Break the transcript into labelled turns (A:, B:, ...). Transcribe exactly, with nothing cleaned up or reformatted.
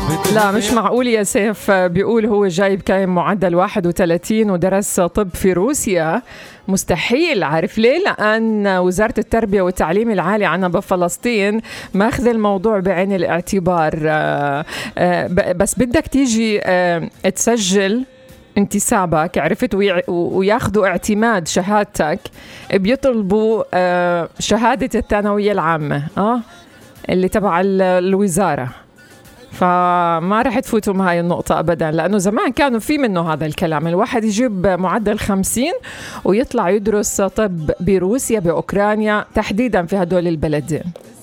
A: لا مش معقول يا سيف. بيقول هو جايب كان معدل واحد وثلاثين ودرس طب في روسيا. مستحيل. عارف ليه؟ لأن وزارة التربية والتعليم العالي عنا بفلسطين ماخذ الموضوع بعين الاعتبار. بس بدك تيجي تسجل انتسابك، عرفت، وياخذوا اعتماد شهادتك، بيطلبوا شهادة الثانوية العامة اه اللي تبع الوزارة. فما رح تفوتوا من هاي النقطة أبدا، لأنه زمان كانوا في منه هذا الكلام، الواحد يجيب معدل خمسين ويطلع يدرس طب بروسيا بأوكرانيا تحديدا في هدول البلدين.